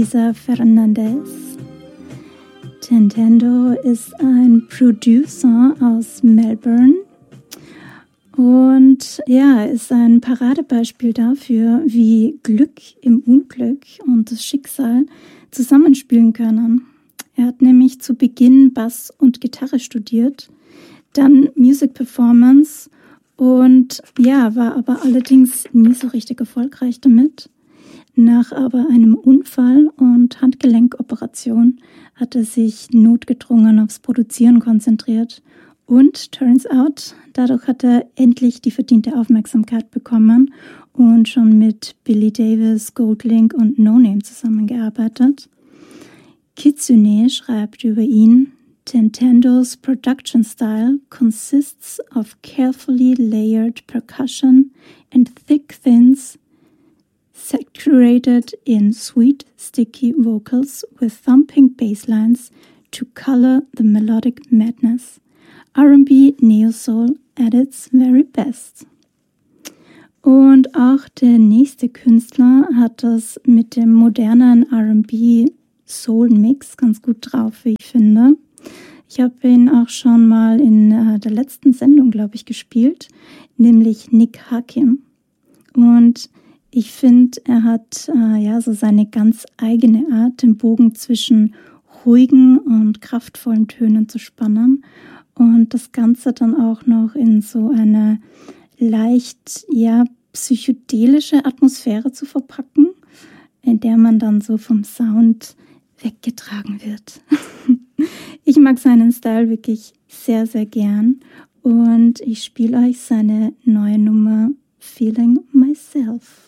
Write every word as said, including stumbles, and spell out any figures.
Teresa Fernandez. Tentendo ist ein Producer aus Melbourne und ja, ist ein Paradebeispiel dafür, wie Glück im Unglück und das Schicksal zusammenspielen können. Er hat nämlich zu Beginn Bass und Gitarre studiert, dann Music Performance und ja, war aber allerdings nie so richtig erfolgreich damit. Nach aber einem Unfall und Handgelenkoperation hat er sich notgedrungen aufs Produzieren konzentriert und turns out, dadurch hat er endlich die verdiente Aufmerksamkeit bekommen und schon mit Billy Davis, Goldlink und No Name zusammengearbeitet. Kitsune schreibt über ihn: Tentendo's production style consists of carefully layered percussion and thick thins saturated in sweet, sticky vocals with thumping bass lines to color the melodic madness. R and B Neo-Soul at its very best. Und auch der nächste Künstler hat das mit dem modernen R and B Soul-Mix ganz gut drauf, wie ich finde. Ich habe ihn auch schon mal in äh, der letzten Sendung, glaube ich, gespielt, nämlich Nick Hakim. Und ich finde, er hat äh, ja so seine ganz eigene Art, den Bogen zwischen ruhigen und kraftvollen Tönen zu spannen und das Ganze dann auch noch in so eine leicht ja psychedelische Atmosphäre zu verpacken, in der man dann so vom Sound weggetragen wird. Ich mag seinen Style wirklich sehr, sehr gern und ich spiele euch seine neue Nummer Feeling Myself.